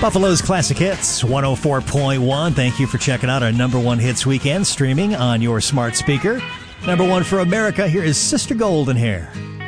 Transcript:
Buffalo's Classic Hits, 104.1. Thank you for checking out our number one hits weekend, streaming on your smart speaker. Number one for America, here is Sister Golden Hair.